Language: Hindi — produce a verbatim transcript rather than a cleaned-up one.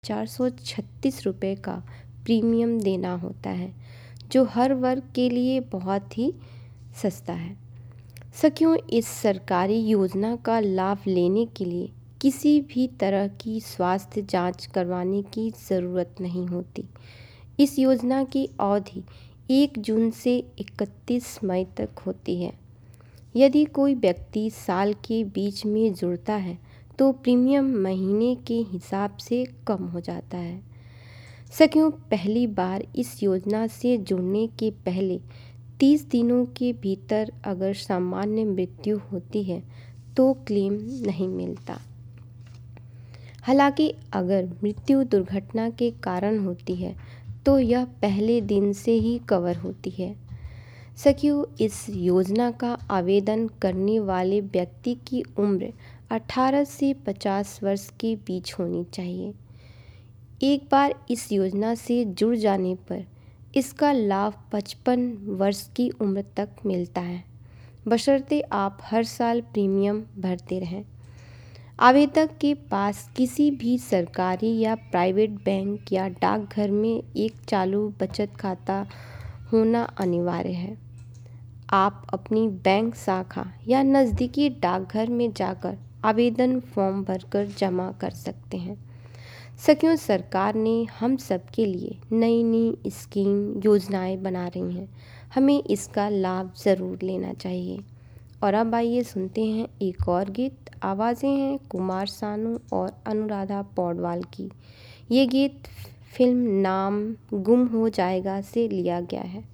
चार सौ छत्तीस रुपये का प्रीमियम देना होता है, जो हर वर्ग के लिए बहुत ही सस्ता है। सखियों, इस सरकारी योजना का लाभ लेने के लिए किसी भी तरह की स्वास्थ्य जांच करवाने की ज़रूरत नहीं होती। इस योजना की अवधि एक जून से इकतीस मई तक होती है। यदि कोई व्यक्ति साल के बीच में जुड़ता है तो प्रीमियम महीने के हिसाब से कम हो जाता है। सखियों, पहली बार इस योजना से जुड़ने के पहले तीस दिनों के भीतर अगर सामान्य मृत्यु होती है तो क्लेम नहीं मिलता। हालांकि अगर मृत्यु दुर्घटना के कारण होती है तो यह पहले दिन से ही कवर होती है। सखियों, इस योजना का आवेदन करने वाले व्यक्ति की उम्र अठारह से पचास वर्ष के बीच होनी चाहिए। एक बार इस योजना से जुड़ जाने पर इसका लाभ पचपन वर्ष की उम्र तक मिलता है, बशर्ते आप हर साल प्रीमियम भरते रहें। आवेदक के पास किसी भी सरकारी या प्राइवेट बैंक या डाकघर में एक चालू बचत खाता होना अनिवार्य है। आप अपनी बैंक शाखा या नज़दीकी डाकघर में जाकर आवेदन फॉर्म भरकर जमा कर सकते हैं। सखियों, सरकार ने हम सब के लिए नई नई स्कीम योजनाएं बना रही हैं। हमें इसका लाभ ज़रूर लेना चाहिए। और अब आइए सुनते हैं एक और गीत। आवाज़ें हैं कुमार सानू और अनुराधा पौडवाल की। ये गीत फिल्म नाम गुम हो जाएगा से लिया गया है।